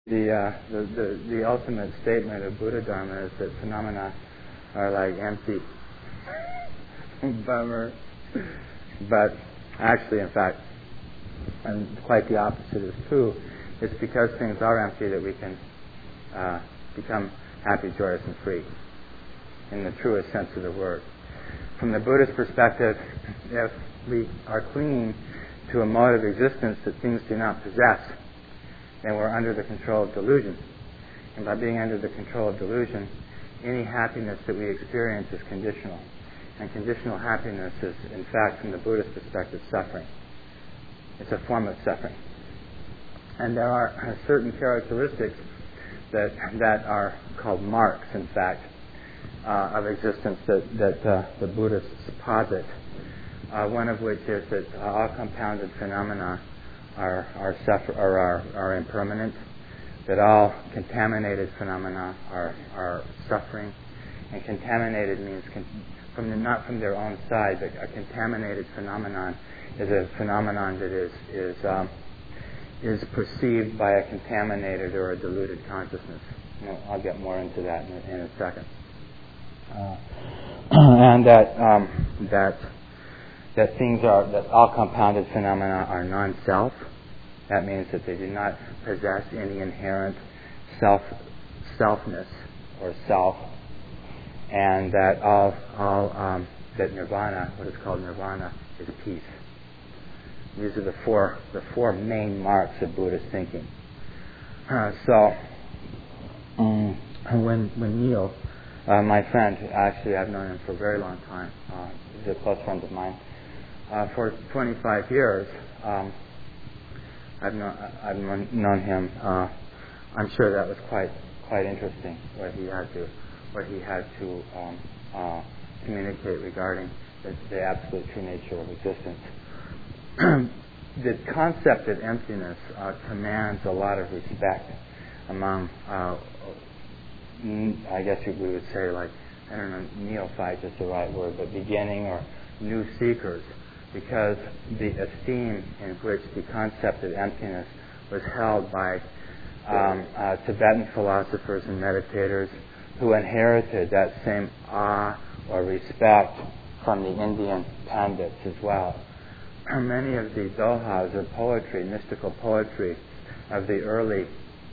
The ultimate statement of Buddha Dharma is that phenomena are like empty. Bummer. But actually, in fact, and quite the opposite is true. It's because things are empty that we can become happy, joyous, and free, in the truest sense of the word. From the Buddhist perspective, if we are clinging to a mode of existence that things do not possess, then we're under the control of delusion. And by being under the control of delusion, any happiness that we experience is conditional. And conditional happiness is, in fact, from the Buddhist perspective, suffering. It's a form of suffering. And there are certain characteristics that are called marks, in fact, of existence that the Buddhists posit. One of which is that all compounded phenomena are impermanent, that all contaminated phenomena are suffering, and contaminated means not from their own side, but a contaminated phenomenon is a phenomenon that is perceived by a contaminated or a diluted consciousness. I'll get more into that in a second. And that all compounded phenomena are non-self. That means that they do not possess any inherent selfness or self, and that that nirvana, what is called nirvana, is peace. These are the four main marks of Buddhist thinking. So when Neil, my friend, actually I've known him for a very long time. He's a close friend of mine. For 25 years, I've known him. I'm sure that was quite interesting what he had to communicate regarding the absolute true nature of existence. The concept of emptiness commands a lot of respect among, I guess we would say, like, I don't know, neophyte is the right word, but beginning or new seekers, because the esteem in which the concept of emptiness was held by Tibetan philosophers and meditators who inherited that same awe or respect from the Indian pandits as well. Many of the dohas or poetry, mystical poetry of the early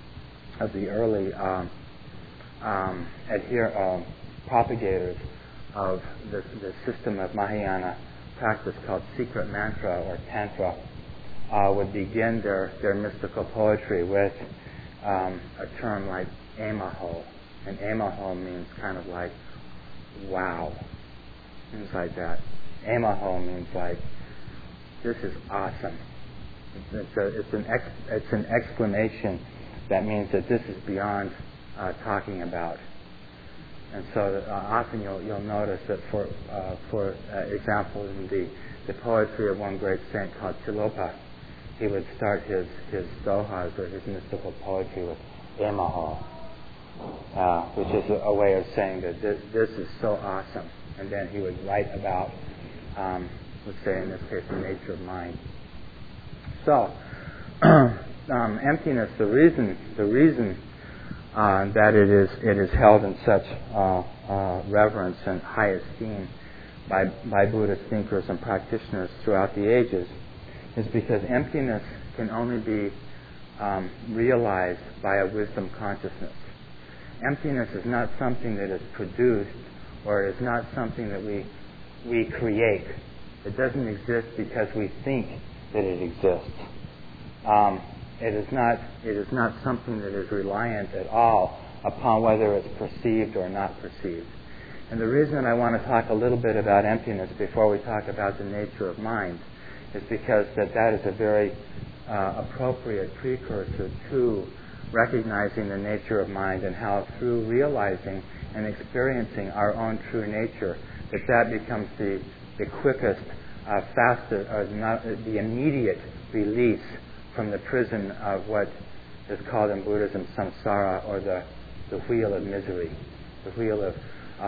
propagators of the system of Mahayana practice called secret mantra or tantra would begin their mystical poetry with a term like emaho. And emaho means kind of like wow, things like that. Emaho means like, this is awesome. It's an exclamation that means that this is beyond talking about. And so often you'll notice that for example, in the poetry of one great saint called Tilopa, he would start his dohas or his mystical poetry with emaho, which is a way of saying that this is so awesome. And then he would write about, let's say in this case, the nature of mind. So, emptiness. The reason that it is held in such reverence and high esteem by Buddhist thinkers and practitioners throughout the ages is because emptiness can only be realized by a wisdom consciousness. Emptiness is not something that is produced, or it is not something that we create. It doesn't exist because we think that it exists. It is not something that is reliant at all upon whether it's perceived or not perceived. And the reason I want to talk a little bit about emptiness before we talk about the nature of mind is because that is a very appropriate precursor to recognizing the nature of mind, and how through realizing and experiencing our own true nature, that becomes the quickest, fastest, the immediate release from the prison of what is called in Buddhism samsara, or the wheel of misery, the wheel of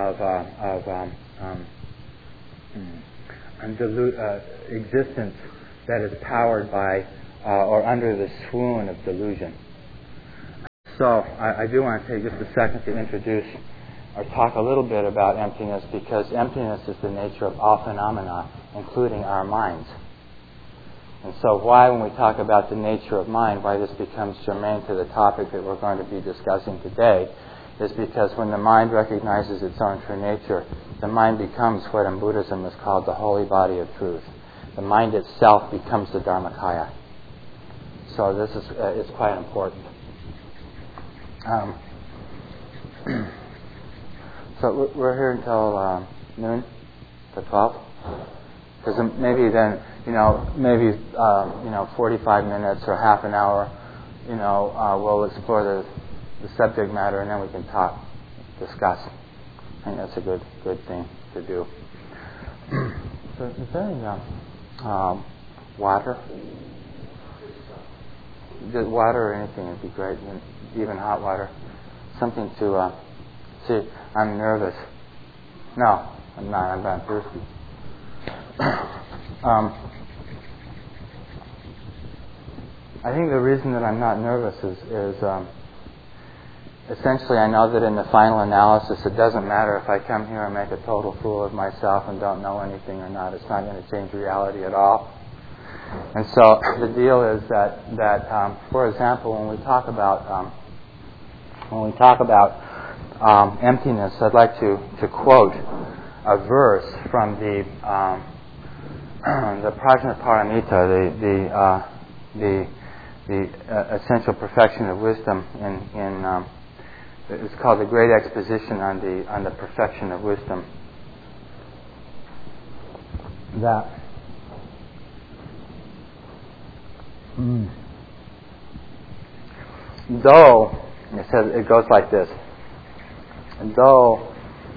existence that is powered by or under the swoon of delusion. So I do want to take just a second to introduce or talk a little bit about emptiness, because emptiness is the nature of all phenomena, including our minds. And so why, when we talk about the nature of mind, why this becomes germane to the topic that we're going to be discussing today, is because when the mind recognizes its own true nature, the mind becomes what in Buddhism is called the holy body of truth. The mind itself becomes the Dharmakaya. So this is it's quite important. So we're here until noon, to 12. Because maybe then, maybe 45 minutes or half an hour, we'll explore the subject matter, and then we can discuss. I think that's a good thing to do. So is there any water? Just water or anything would be great, even hot water. Something to see. I'm nervous. No, I'm not. I'm not thirsty. I think the reason that I'm not nervous is essentially I know that in the final analysis it doesn't matter if I come here and make a total fool of myself and don't know anything or not. It's not going to change reality at all. And so the deal is that for example, when we talk about emptiness, I'd like to quote a verse from the Prajnaparamita, the essential perfection of wisdom. It's called the Great Exposition on the Perfection of Wisdom. That. Though, it goes like this. Though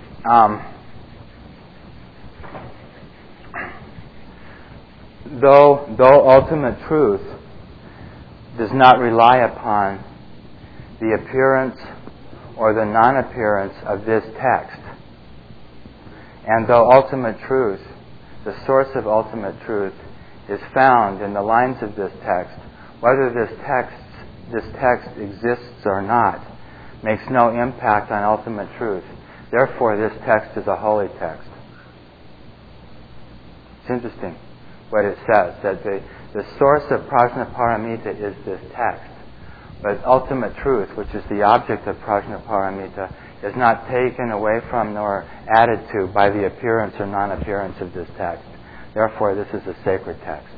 ultimate truth does not rely upon the appearance or the non-appearance of this text, and though ultimate truth, the source of ultimate truth, is found in the lines of this text, whether this text exists or not makes no impact on ultimate truth. Therefore, this text is a holy text. It's interesting what it says, that the source of Prajnaparamita is this text, but ultimate truth, which is the object of Prajnaparamita, is not taken away from nor added to by the appearance or non-appearance of this text. Therefore, this is a sacred text.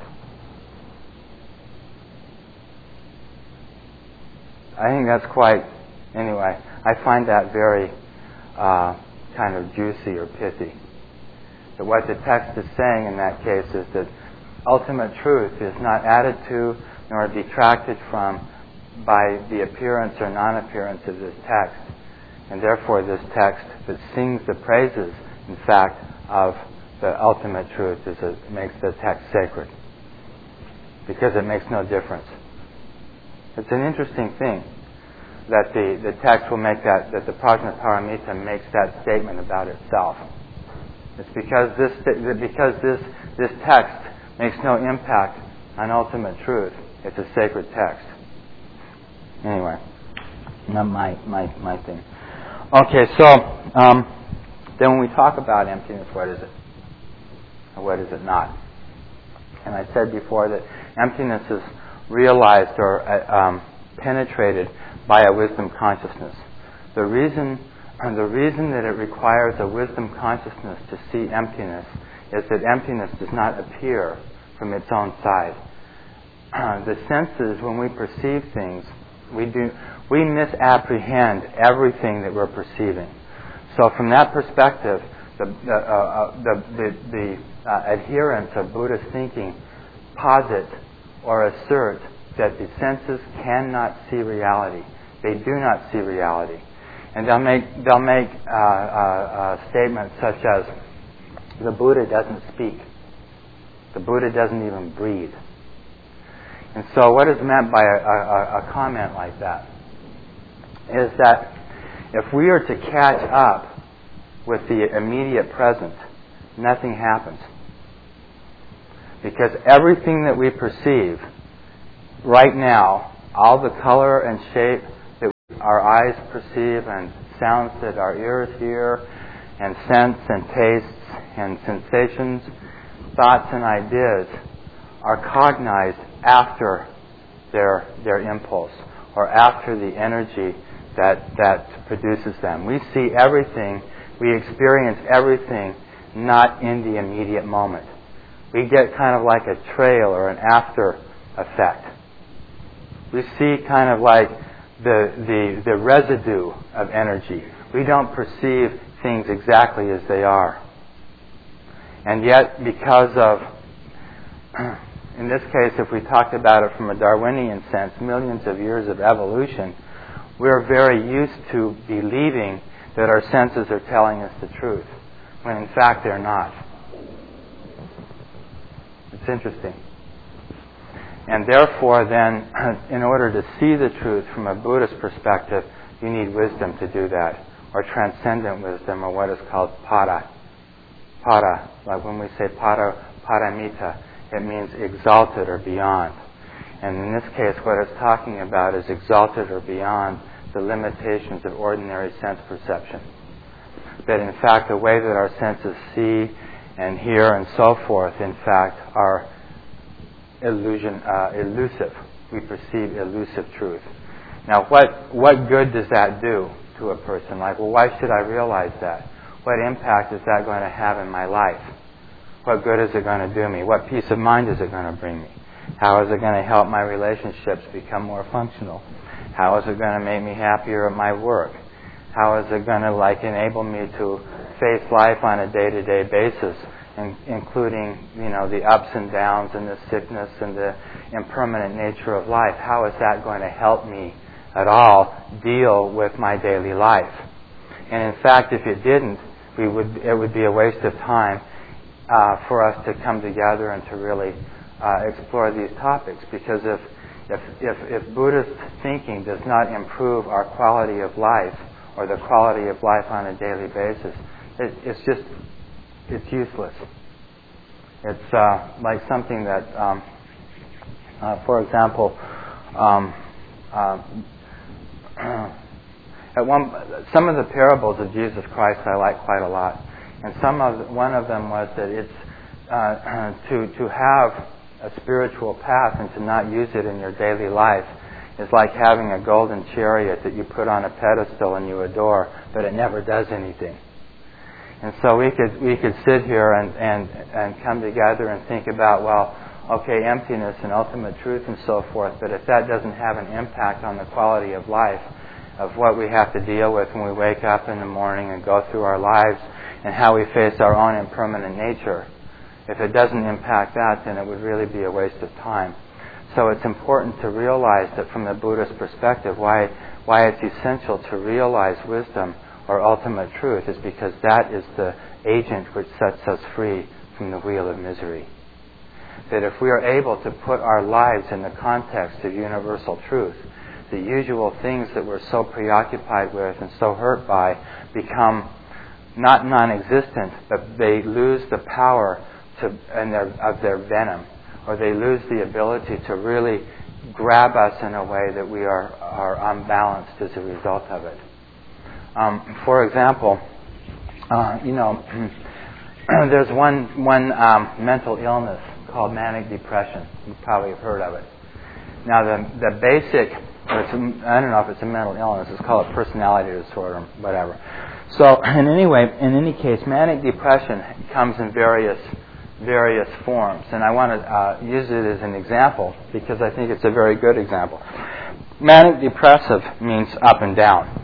I think that's anyway, I find that very kind of juicy or pithy. That what the text is saying in that case is that ultimate truth is not added to nor detracted from by the appearance or non-appearance of this text. And therefore, this text that sings the praises, in fact, of the ultimate truth makes the text sacred, because it makes no difference. It's an interesting thing that the text will make that the Prajnaparamita makes that statement about itself. It's because this text makes no impact on ultimate truth. It's a sacred text. Anyway, not my thing. Okay, so then when we talk about emptiness, what is it? And what is it not? And I said before that emptiness is realized or penetrated by a wisdom consciousness. The reason that it requires a wisdom consciousness to see emptiness is that emptiness does not appear from its own side. The senses, when we perceive things, we misapprehend everything that we're perceiving. So from that perspective, the adherents of Buddhist thinking posit or assert that the senses cannot see reality. They do not see reality, and they'll make statements such as, "The Buddha doesn't speak. The Buddha doesn't even breathe." And so, what is meant by a comment like that is that if we are to catch up with the immediate present, nothing happens. Because everything that we perceive right now, all the color and shape that we our eyes perceive and sounds that our ears hear and scents and tastes and sensations, thoughts and ideas are cognized after their impulse or after the energy that produces them. We see everything, we experience everything not in the immediate moment. We get kind of like a trail or an after effect. We see kind of like the residue of energy. We don't perceive things exactly as they are. And yet, because of, in this case, if we talked about it from a Darwinian sense, millions of years of evolution, we're very used to believing that our senses are telling us the truth, when in fact they're not. It's interesting. And therefore, then, in order to see the truth from a Buddhist perspective, you need wisdom to do that, or transcendent wisdom, or what is called para. Para, like when we say paramita, it means exalted or beyond. And in this case, what it's talking about is exalted or beyond the limitations of ordinary sense perception. That in fact, the way that our senses see and hear and so forth, in fact, are elusive. We perceive elusive truth. Now, what good does that do to a person? Like, well, why should I realize that? What impact is that going to have in my life? What good is it going to do me? What peace of mind is it going to bring me? How is it going to help my relationships become more functional? How is it going to make me happier at my work? How is it going to enable me to face life on a day-to-day basis, including the ups and downs and the sickness and the impermanent nature of life? How is that going to help me at all deal with my daily life? And in fact, if it didn't, it would be a waste of time for us to come together and to really explore these topics. Because if Buddhist thinking does not improve our quality of life or the quality of life on a daily basis, it's useless. It's like something that, for example, some of the parables of Jesus Christ I like quite a lot, and one of them was that it's to have a spiritual path and to not use it in your daily life is like having a golden chariot that you put on a pedestal and you adore, but it never does anything. And so we could sit here and come together and think about, well, okay, emptiness and ultimate truth and so forth, but if that doesn't have an impact on the quality of life, of what we have to deal with when we wake up in the morning and go through our lives and how we face our own impermanent nature, if it doesn't impact that, then it would really be a waste of time. So it's important to realize that from the Buddhist perspective, why it's essential to realize wisdom or ultimate truth is because that is the agent which sets us free from the wheel of misery. That if we are able to put our lives in the context of universal truth, the usual things that we're so preoccupied with and so hurt by become not non-existent, but they lose the power of their venom, or they lose the ability to really grab us in a way that we are unbalanced as a result of it. For example, there's one mental illness called manic depression. You probably have heard of it. Now, the basic, I don't know if it's a mental illness, it's called a personality disorder, whatever. So, in any case, manic depression comes in various forms, and I want to use it as an example because I think it's a very good example. Manic depressive means up and down.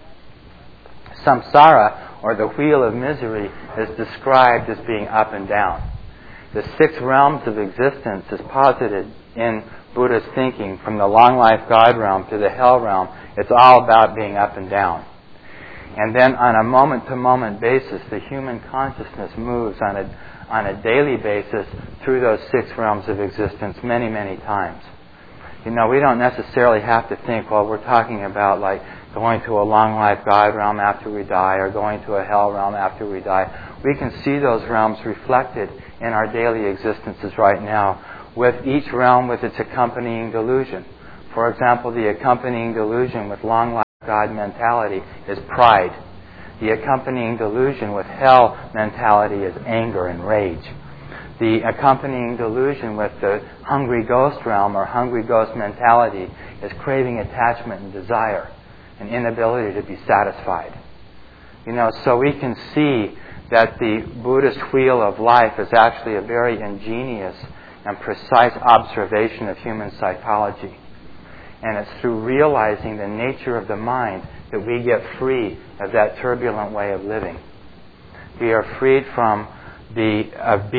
Samsara, or the wheel of misery, is described as being up and down. The 6 realms of existence is posited in Buddhist thinking, from the long life God realm to the hell realm. It's all about being up and down. And then on a moment-to-moment basis, the human consciousness moves on a daily basis through those 6 realms of existence many, many times. We don't necessarily have to think, well, we're talking about like going to a long life God realm after we die or going to a hell realm after we die. We can see those realms reflected in our daily existences right now, with each realm with its accompanying delusion. For example, the accompanying delusion with long life God mentality is pride. The accompanying delusion with hell mentality is anger and rage. The accompanying delusion with the hungry ghost realm or hungry ghost mentality is craving, attachment, and desire, an inability to be satisfied. So we can see that the Buddhist wheel of life is actually a very ingenious and precise observation of human psychology. And it's through realizing the nature of the mind that we get free of that turbulent way of living. We are freed from being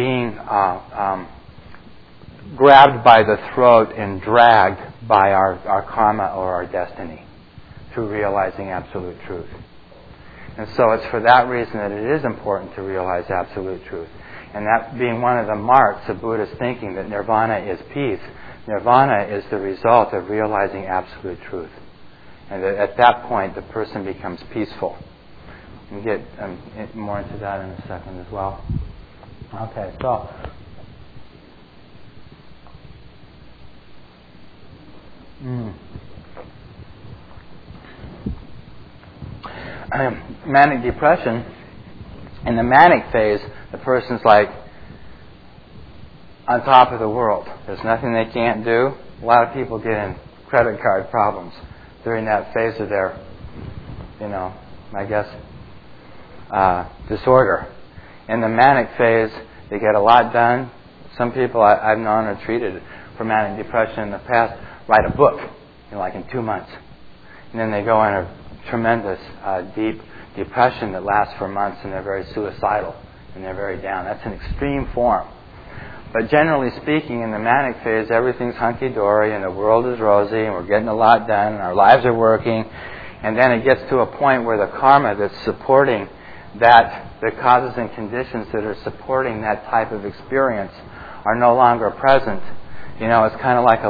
grabbed by the throat and dragged by our karma or our destiny through realizing absolute truth. And so it's for that reason that it is important to realize absolute truth. And that being one of the marks of Buddhist thinking that nirvana is peace. Nirvana is the result of realizing absolute truth. And that at that point, the person becomes peaceful. We'll get more into that in a second as well. Okay, so manic depression, in the manic phase, the person's like on top of the world. There's nothing they can't do. A lot of people get in credit card problems during that phase of their, disorder. In the manic phase, they get a lot done. Some people I've known or treated for manic depression in the past write a book, like in 2 months. And then they go in a tremendous, deep depression that lasts for months, and they're very suicidal, and they're very down. That's an extreme form. But generally speaking, in the manic phase, everything's hunky-dory, and the world is rosy, and we're getting a lot done, and our lives are working. And then it gets to a point where the karma that's supporting that, the causes and conditions that are supporting that type of experience are no longer present. It's kind of like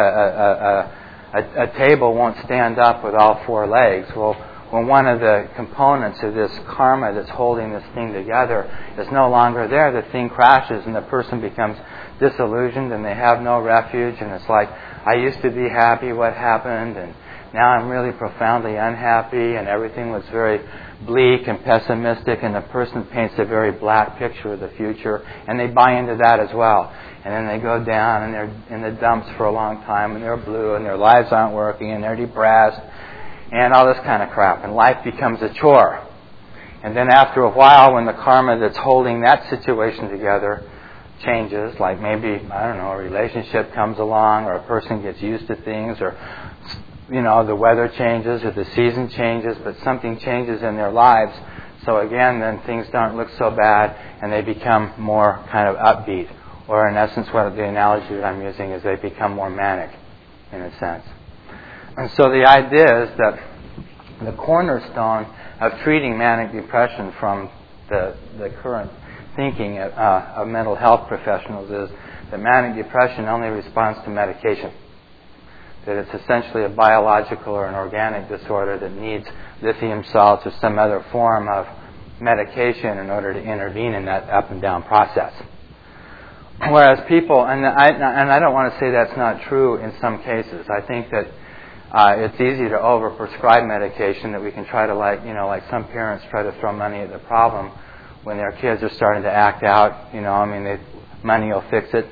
a table won't stand up with all 4 legs. Well, when one of the components of this karma that's holding this thing together is no longer there, the thing crashes and the person becomes disillusioned and they have no refuge, and it's like, I used to be happy, what happened? And now I'm really profoundly unhappy, and everything looks very bleak and pessimistic, and the person paints a very black picture of the future, and they buy into that as well. And then they go down and they're in the dumps for a long time, and they're blue, and their lives aren't working, and they're depressed, and all this kind of crap. And life becomes a chore. And then after a while, when the karma that's holding that situation together changes, like maybe, a relationship comes along, or a person gets used to things, or, the weather changes, or the season changes, but something changes in their lives. So again, then things don't look so bad, and they become more kind of upbeat. Or in essence, what the analogy that I'm using is they become more manic, in a sense. And so the idea is that the cornerstone of treating manic depression from the current thinking of mental health professionals is that manic depression only responds to medication. That it's essentially a biological or an organic disorder that needs lithium salts or some other form of medication in order to intervene in that up and down process. Whereas people, and I don't want to say that's not true in some cases. I think that it's easy to overprescribe medication, that we can try to like some parents try to throw money at the problem when their kids are starting to act out. Money will fix it.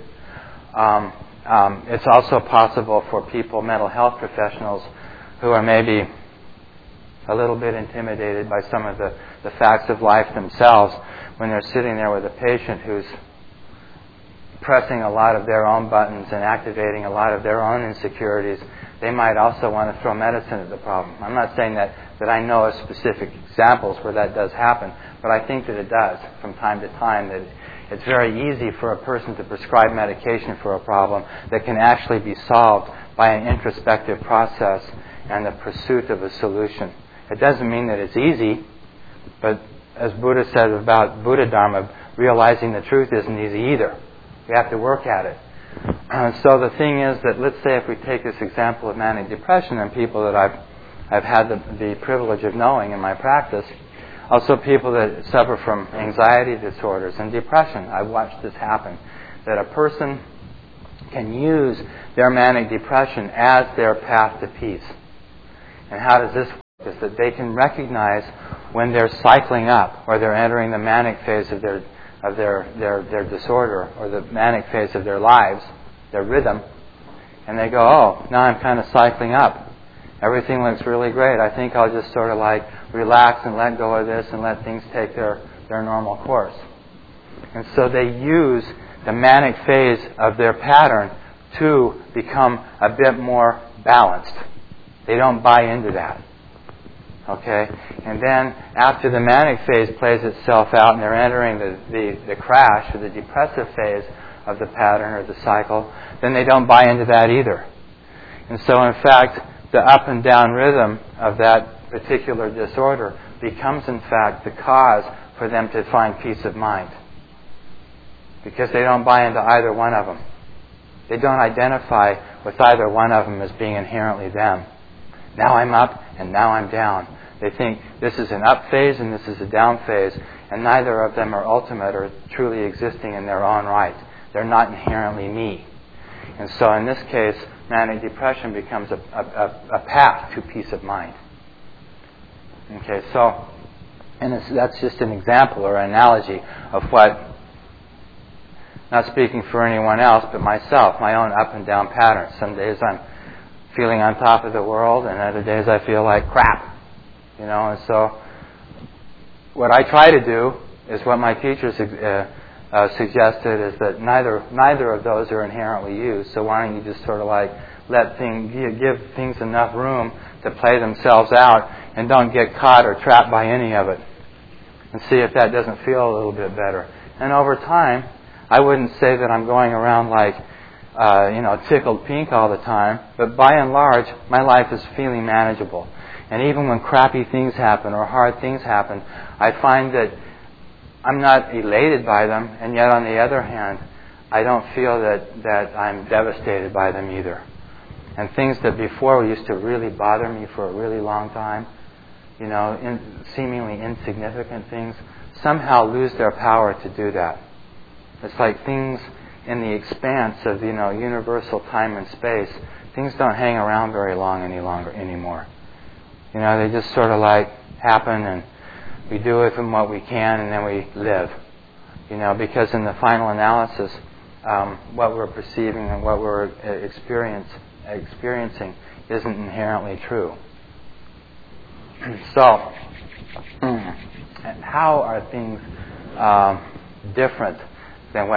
It's also possible for people, mental health professionals, who are maybe a little bit intimidated by some of the facts of life themselves, when they're sitting there with a patient who's pressing a lot of their own buttons and activating a lot of their own insecurities, they might also want to throw medicine at the problem. I'm not saying that I know of specific examples where that does happen, but I think that it does from time to time, that it's very easy for a person to prescribe medication for a problem that can actually be solved by an introspective process and the pursuit of a solution. It doesn't mean that it's easy, but as Buddha said about Buddha Dharma, realizing the truth isn't easy either. We have to work at it. So the thing is that, let's say if we take this example of manic depression and people that I've had the privilege of knowing in my practice, also people that suffer from anxiety disorders and depression. I've watched this happen, that a person can use their manic depression as their path to peace. And how does this is that they can recognize when they're cycling up or they're entering the manic phase of their disorder or the manic phase of their lives, their rhythm, and they go, oh, now I'm kind of cycling up. Everything looks really great. I think I'll just sort of like relax and let go of this and let things take their normal course. And so they use the manic phase of their pattern to become a bit more balanced. They don't buy into that. Okay? And then after the manic phase plays itself out and they're entering the crash or the depressive phase of the pattern or the cycle, then they don't buy into that either. And so in fact, the up and down rhythm of that particular disorder becomes in fact the cause for them to find peace of mind. Because they don't buy into either one of them. They don't identify with either one of them as being inherently them. Now I'm up and now I'm down. They think this is an up phase and this is a down phase, and neither of them are ultimate or truly existing in their own right. They're not inherently me. And so in this case, manic depression becomes a path to peace of mind. Okay, so, and that's just an example or an analogy of what, not speaking for anyone else, but myself, my own up and down patterns. Some days I'm feeling on top of the world, and other days I feel like crap. And so what I try to do is what my teachers suggested, is that neither of those are inherently you. So why don't you just sort of like give things enough room to play themselves out, and don't get caught or trapped by any of it, and see if that doesn't feel a little bit better. And over time, I wouldn't say that I'm going around like tickled pink all the time, but by and large, my life is feeling manageable. And even when crappy things happen or hard things happen, I find that I'm not elated by them, and yet on the other hand, I don't feel that I'm devastated by them either. And things that before used to really bother me for a really long time, seemingly insignificant things, somehow lose their power to do that. It's like things in the expanse of universal time and space. Things don't hang around very long anymore. They just sort of like happen, and we do with them what we can, and then we live. Because in the final analysis, what we're perceiving and what we're experiencing isn't inherently true. So, how are things different than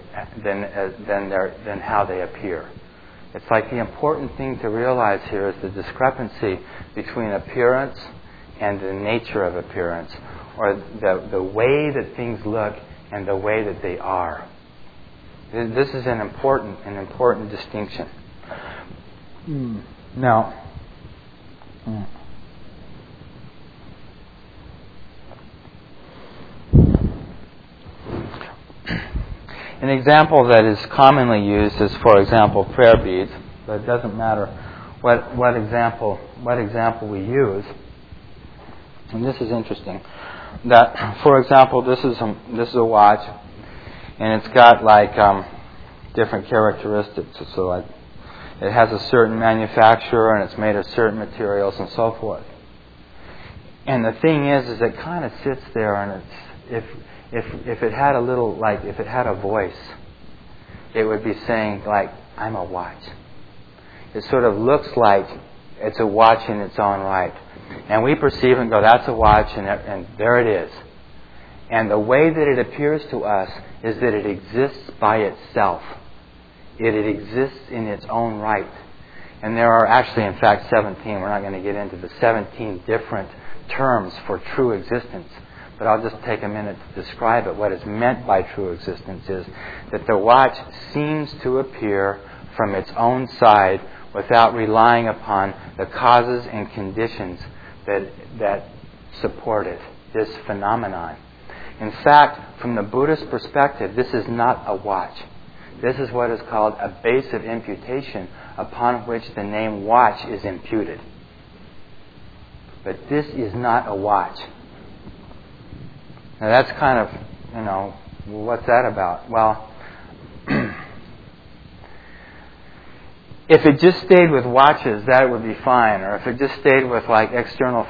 how they appear? It's like the important thing to realize here is the discrepancy between appearance and the nature of appearance, or the way that things look and the way that they are. This is an important distinction. Now, an example that is commonly used is, for example, prayer beads, but it doesn't matter what example we use. And this is interesting. That, for example, this is a watch, and it's got like different characteristics. So like it has a certain manufacturer, and it's made of certain materials, and so forth. And the thing is it kind of sits there, and if it had if it had a voice, it would be saying like, I'm a watch. It sort of looks like it's a watch in its own right. And we perceive and go, that's a watch, and there it is. And the way that it appears to us is that it exists by itself. It exists in its own right. And there are actually, in fact, 17. We're not going to get into the 17 different terms for true existence. But I'll just take a minute to describe it. What is meant by true existence is that the watch seems to appear from its own side without relying upon the causes and conditions that support it, this phenomenon. In fact, from the Buddhist perspective, this is not a watch. This is what is called a base of imputation upon which the name watch is imputed. But this is not a watch. Now that's kind of, what's that about? Well, if it just stayed with watches, that would be fine. Or if it just stayed with like external